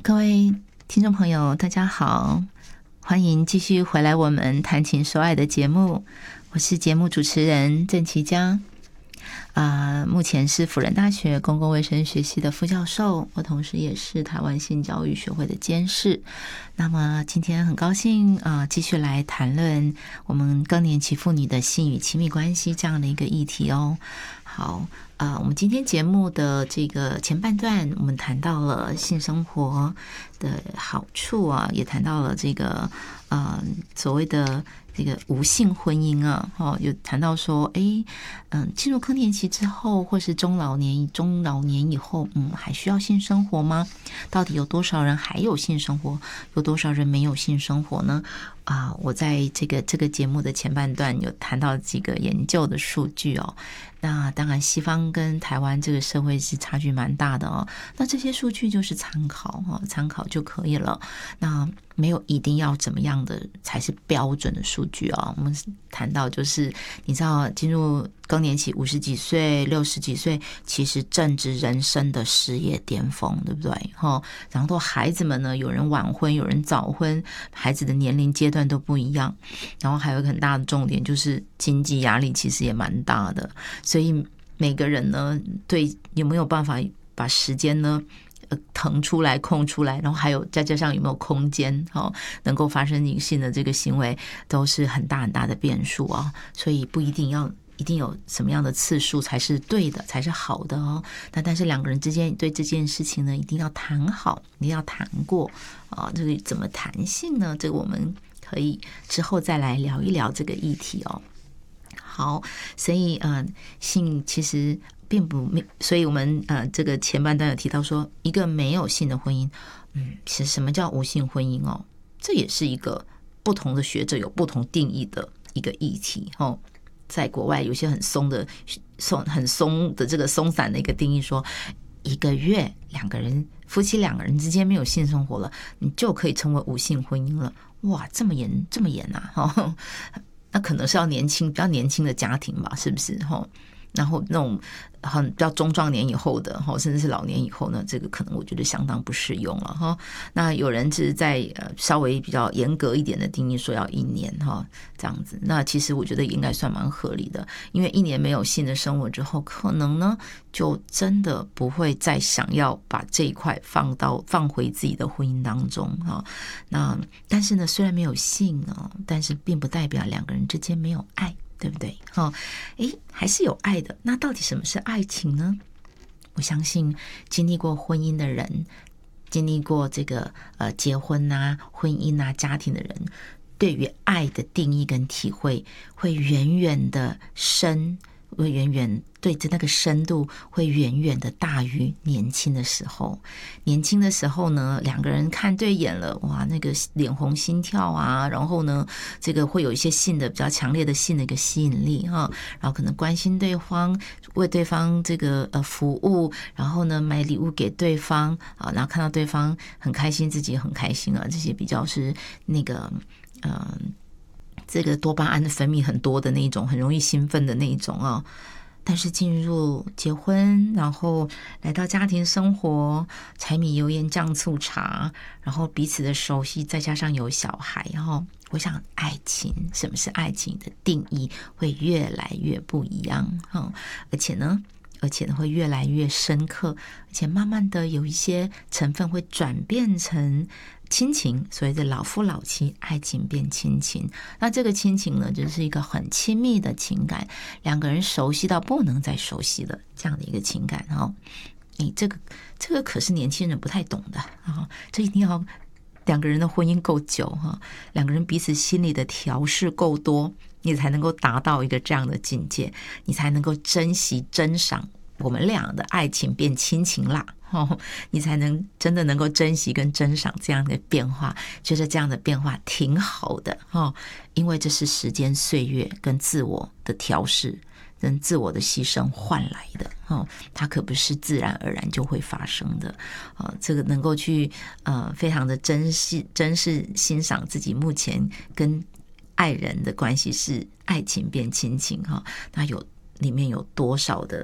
各位听众朋友大家好，欢迎继续回来我们谈情说爱的节目，我是节目主持人郑琪佳。目前是辅仁大学公共卫生学系的副教授，我同时也是台湾性教育学会的监事。那么今天很高兴继续来谈论我们更年期妇女的性与亲密关系这样的一个议题哦。好，我们今天节目的这个前半段，我们谈到了性生活的好处啊，也谈到了这个所谓的这个无性婚姻啊，有谈到说，进入更年期之后，或是中老年以后，还需要性生活吗？到底有多少人还有性生活，有多少人没有性生活呢？我在这个节目的前半段有谈到几个研究的数据哦。那当然，西方跟台湾这个社会是差距蛮大的哦。那这些数据就是参考就可以了。那没有一定要怎么样的才是标准的数据哦。我们谈到就是你知道进入更年期50几岁60几岁其实正值人生的事业巅峰，对不对？然后孩子们呢，有人晚婚有人早婚，孩子的年龄阶段都不一样。然后还有一个很大的重点就是经济压力其实也蛮大的，所以每个人呢对有没有办法把时间呢腾出来空出来，然后还有再加上有没有空间能够发生性的这个行为，都是很大很大的变数啊。所以不一定有什么样的次数才是对的，才是好的哦。但是两个人之间对这件事情呢，一定要谈好，一定要谈过啊。这个怎么谈性呢？这个我们可以之后再来聊一聊这个议题哦。好，所以性其实并不，所以我们这个前半段有提到说，一个没有性的婚姻，其实什么叫无性婚姻哦？这也是一个不同的学者有不同定义的一个议题哦。在国外有些很松的这个松散的一个定义说，1个月夫妻两个人之间没有性生活了，你就可以成为无性婚姻了。哇，这么严啊！那可能是要比较年轻的家庭吧，是不是？然后那种比较中壮年以后的，甚至是老年以后呢，这个可能我觉得相当不适用了哈。那有人是在稍微比较严格一点的定义说要1年这样子，那其实我觉得应该算蛮合理的，因为1年没有性的生活之后，可能呢就真的不会再想要把这一块放回自己的婚姻当中哈。那但是呢，虽然没有性但是并不代表两个人之间没有爱。对不对？还是有爱的。那到底什么是爱情呢？我相信经历过婚姻的人，经历过这个结婚啊、婚姻啊、家庭的人，对于爱的定义跟体会会远远的深，会远远对着那个深度会远远的大于年轻的时候。年轻的时候呢，两个人看对眼了，哇，那个脸红心跳啊，然后呢，这个会有一些比较强烈的性的一个吸引力哈，然后可能关心对方，为对方这个服务，然后呢买礼物给对方啊，然后看到对方很开心，自己也很开心啊，这些比较是那个这个多巴胺的分泌很多的那种，很容易兴奋的那种啊。但是进入结婚，然后来到家庭生活，柴米油盐酱醋茶，然后彼此的熟悉，再加上有小孩，然后我想爱情，什么是爱情的定义会越来越不一样，而且呢会越来越深刻，而且慢慢的有一些成分会转变成亲情，所谓的老夫老妻，爱情变亲情。那这个亲情呢，就是一个很亲密的情感，两个人熟悉到不能再熟悉了这样的一个情感这个可是年轻人不太懂的这一定要两个人的婚姻够久两个人彼此心里的调试够多，你才能够达到一个这样的境界，你才能够珍惜珍赏我们俩的爱情变亲情啦你才能真的能够珍惜跟珍赏这样的变化，觉得这样的变化挺好的因为这是时间岁月跟自我的调试跟自我的牺牲换来的它可不是自然而然就会发生的这个能够去非常的珍视欣赏自己目前跟爱人的关系是爱情变亲情那里面有多少的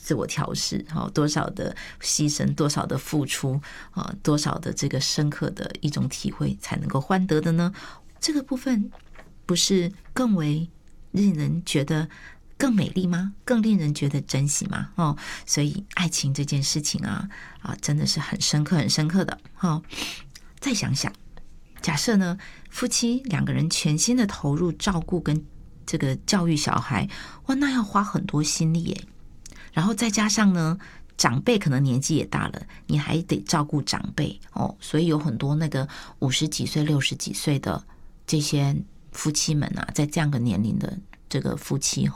自我调试，多少的牺牲，多少的付出，多少的这个深刻的一种体会才能够换得的呢？这个部分不是更为令人觉得更美丽吗？更令人觉得珍惜吗？所以爱情这件事情真的是很深刻很深刻的。再想想，假设呢，夫妻两个人全心的投入照顾跟这个教育小孩，哇，那要花很多心力耶。然后再加上呢，长辈可能年纪也大了，你还得照顾长辈所以有很多那个50几岁、60几岁的这些夫妻们在这样的年龄的这个夫妻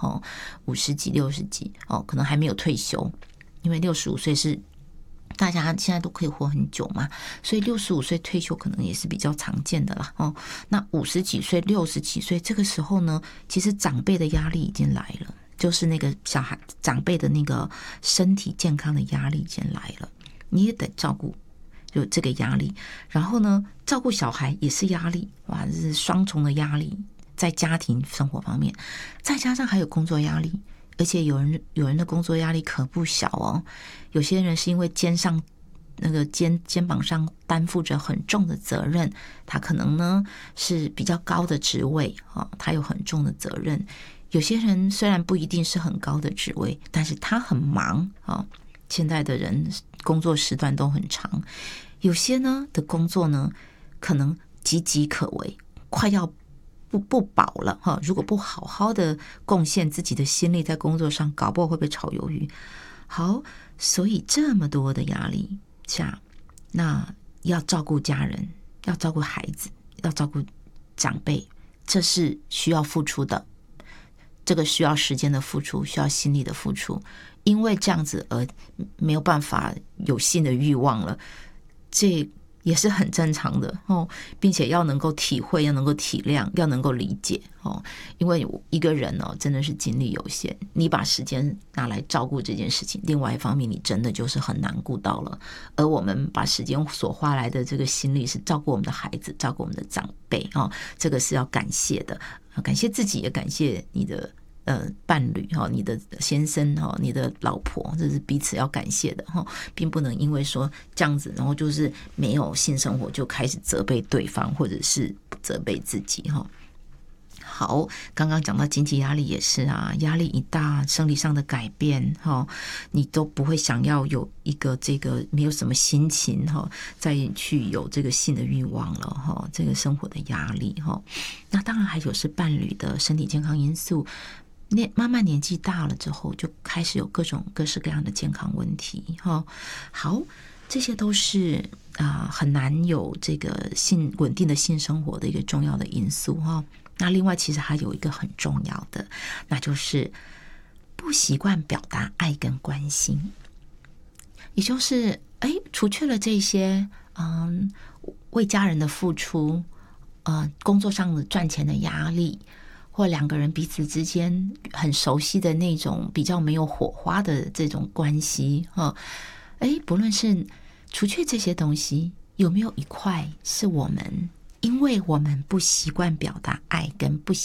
50几、60几可能还没有退休，因为65岁是大家现在都可以活很久嘛，所以65岁退休可能也是比较常见的啦那50几岁、60几岁这个时候呢，其实长辈的压力已经来了，就是那个小孩长辈的那个身体健康的压力已经来了，你也得照顾，有这个压力。然后呢，照顾小孩也是压力，哇，这是双重的压力，在家庭生活方面，再加上还有工作压力，而且有人的工作压力可不小有些人是因为肩膀上担负着很重的责任，他可能呢是比较高的职位他有很重的责任。有些人虽然不一定是很高的职位，但是他很忙现在的人工作时段都很长，有些呢的工作呢可能岌岌可危，快要不保了如果不好好的贡献自己的心力在工作上，搞不好会被炒鱿鱼。好，所以这么多的压力下，那要照顾家人，要照顾孩子，要照顾长辈，这是需要付出的，这个需要时间的付出，需要心力的付出，因为这样子而没有办法有性的欲望了，这也是很正常的并且要能够体会，要能够体谅，要能够理解因为一个人真的是精力有限，你把时间拿来照顾这件事情，另外一方面你真的就是很难顾到了。而我们把时间所花来的这个心力是照顾我们的孩子，照顾我们的长辈这个是要感谢的，感谢自己，也感谢你的伴侣你的先生你的老婆，这是彼此要感谢的并不能因为说这样子，然后就是没有性生活就开始责备对方，或者是责备自己好，刚刚讲到经济压力也是压力一大，生理上的改变你都不会想要有一个这个没有什么心情再去有这个性的欲望了这个生活的压力那当然还有是伴侣的身体健康因素，慢慢年纪大了之后，就开始有各式各样的健康问题好，这些都是很难有这个稳定的性生活的一个重要的因素那另外其实还有一个很重要的，那就是不习惯表达爱跟关心，也就是除去了这些为家人的付出工作上的赚钱的压力，或两个人彼此之间很熟悉的那种比较没有火花的这种关系不论是除去这些东西，有没有一块是我们因为我们不习惯表达爱跟不习